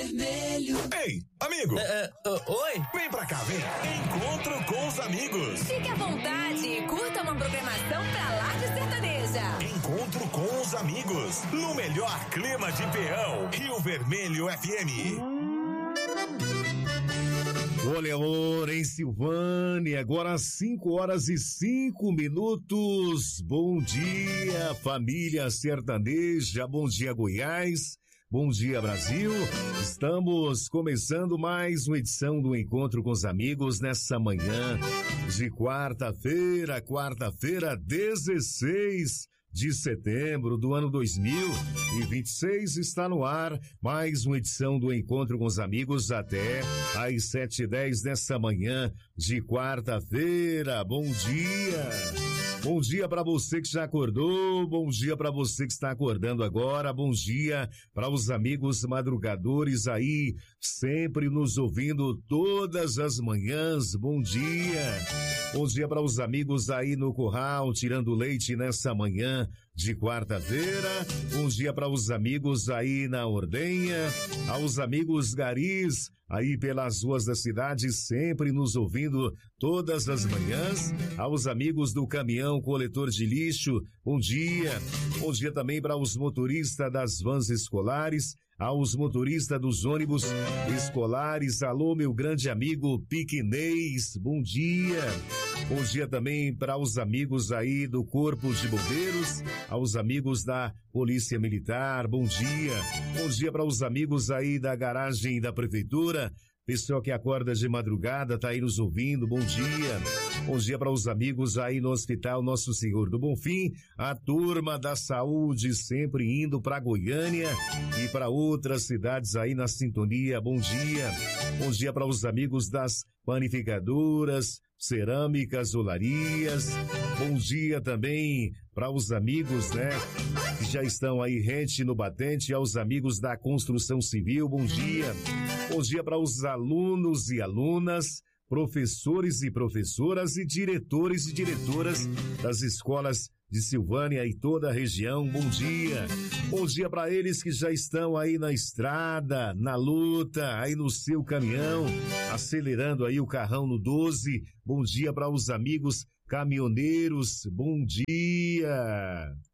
Vermelho. Ei, amigo! Oi? Vem pra cá, vem! Encontro com os amigos! Fique à vontade e curta uma programação pra lá de sertaneja. Encontro com os amigos, no melhor clima de peão, Rio Vermelho FM. Olha, amor, em Silvânia, agora às 5h05. Bom dia, família sertaneja, bom dia, Goiás, bom dia, Brasil. Estamos começando mais uma edição do Encontro com os Amigos nessa manhã de quarta-feira, 16 de setembro do ano 2026, está no ar mais uma edição do Encontro com os Amigos até às 7h10 dessa manhã de quarta-feira. Bom dia! Bom dia para você que já acordou, bom dia para você que está acordando agora, bom dia para os amigos madrugadores aí, sempre nos ouvindo todas as manhãs, bom dia. Bom dia para os amigos aí no curral, tirando leite nessa manhã de quarta-feira. Bom dia para os amigos aí na ordenha, aos amigos garis aí pelas ruas da cidade, sempre nos ouvindo todas as manhãs. Aos amigos do caminhão coletor de lixo, bom dia. Bom dia também para os motoristas das vans escolares, aos motoristas dos ônibus escolares. Alô, meu grande amigo Piquinês, bom dia. Bom dia também para os amigos aí do Corpo de Bombeiros, aos amigos da Polícia Militar, bom dia. Bom dia para os amigos aí da garagem da Prefeitura, pessoal que acorda de madrugada, tá aí nos ouvindo, bom dia. Bom dia para os amigos aí no Hospital Nosso Senhor do Bonfim, a turma da saúde sempre indo para Goiânia e para outras cidades aí na sintonia, bom dia. Bom dia para os amigos das panificadoras, cerâmicas, olarias. Bom dia também para os amigos, né, que já estão aí rente no batente, aos amigos da construção civil, bom dia. Bom dia para os alunos e alunas, professores e professoras e diretores e diretoras das escolas de Silvânia e toda a região, bom dia. Bom dia para eles que já estão aí na estrada, na luta, aí no seu caminhão, acelerando aí o carrão no 12. Bom dia para os amigos caminhoneiros, bom dia.